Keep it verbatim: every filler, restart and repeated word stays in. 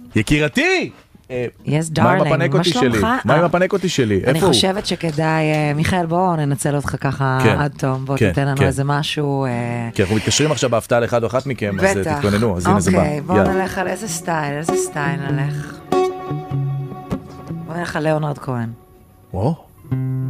יקירתי! Yes, darling, מה עם הפנקותי שלי? מה עם הפנקותי שלי? איפה הוא? אני חושבת שכדאי, מיכאל, בוא ננצל אותך ככה עד תום, בוא תתן לנו איזה משהו. כי אנחנו מתקשרים עכשיו בהפתעה לאחד או אחת מכם, אז תתכוננו, אז הנה זה בא. אוקיי, בוא נלך על איזה סטייל, איזה סטייל נלך. בוא נלך על ליאונרד כהן. וואו.